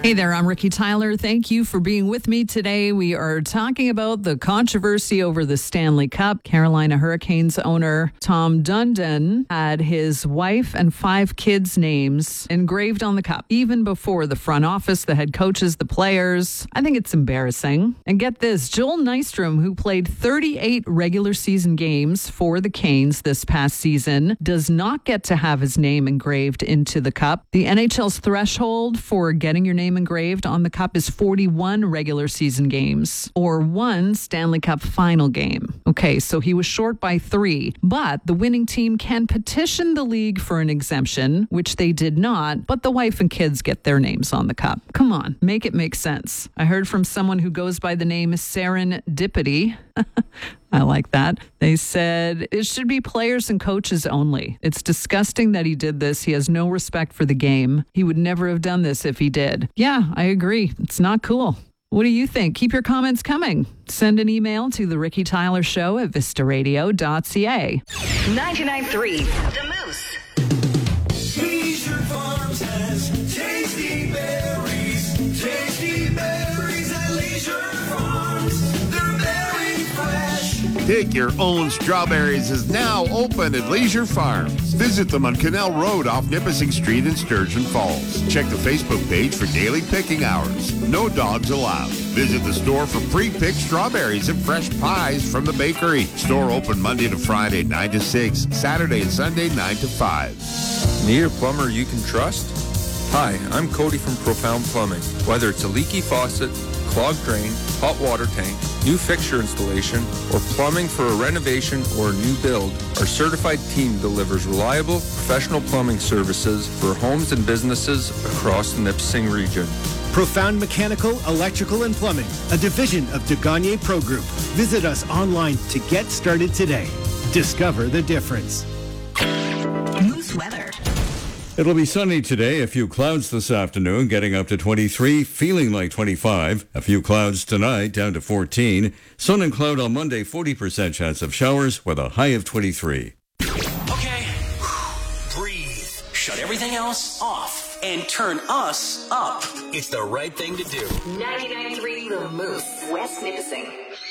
Hey there, I'm Ricky Tyler. Thank you for being with me today. We are talking about the controversy over the Stanley Cup. Carolina Hurricanes owner Tom Dundon had his wife and 5 kids' names engraved on the cup, even before the front office, the head coaches, the players. I think it's embarrassing. And get this, Joel Nystrom, who played 38 regular season games for the Canes this past season, does not get to have his name engraved into the cup. The NHL's threshold for getting your name engraved on the cup is 41 regular season games or 1 Stanley Cup final game. Okay, so he was short by 3, but the winning team can petition the league for an exemption, which they did not, but the wife and kids get their names on the cup. Come on, make it make sense. I heard from someone who goes by the name Serendipity. I like that. They said it should be players and coaches only. It's disgusting that he did this. He has no respect for the game. He would never have done this if he did. Yeah, I agree. It's not cool. What do you think? Keep your comments coming. Send an email to the Ricky Tyler Show at vistaradio.ca. 99.3 The Moose. Leisure Farms has tasty berries. Tasty berries at Leisure Farms. They're very fresh. Pick Your Own Strawberries is now open at Leisure Farms. Visit them on Canal Road off Nipissing Street in Sturgeon Falls. Check the Facebook page for daily picking hours. No dogs allowed. Visit the store for pre-picked strawberries and fresh pies from the bakery. Store open Monday to Friday, 9 to 6. Saturday and Sunday, 9 to 5. Need a plumber you can trust? Hi, I'm Cody from Profound Plumbing. Whether it's a leaky faucet, clogged drain, hot water tank, new fixture installation, or plumbing for a renovation or a new build, our certified team delivers reliable, professional plumbing services for homes and businesses across the Nipissing region. Profound Mechanical, Electrical, and Plumbing, a division of DeGagne Pro Group. Visit us online to get started today. Discover the difference. Moose weather. It'll be sunny today, a few clouds this afternoon, getting up to 23, feeling like 25. A few clouds tonight, down to 14. Sun and cloud on Monday, 40% chance of showers with a high of 23. Okay, breathe. Shut everything else off and turn us up. It's the right thing to do. 99.3 The Moose. West Nipissing.